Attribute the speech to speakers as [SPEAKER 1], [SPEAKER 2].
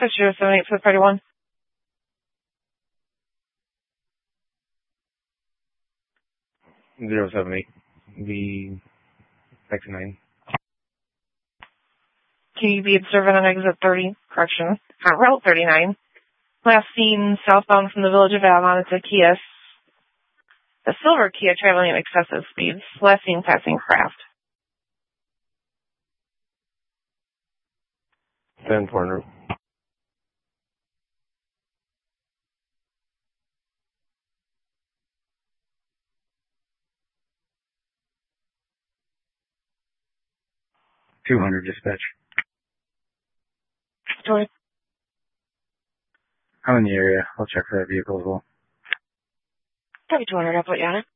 [SPEAKER 1] Dispatch 078 for the party 1.
[SPEAKER 2] Zero 078. The X9.
[SPEAKER 1] Can be observant on exit 30, correction, Route 39. Last seen southbound from the village of Avon. It's a Kia. A silver Kia traveling at excessive speeds. Last seen passing craft.
[SPEAKER 2] 10 route. $200 dispatch.
[SPEAKER 1] Story.
[SPEAKER 2] I'm in the area. I'll check for that vehicle as well.
[SPEAKER 1] Copy 200, I'll put you on it.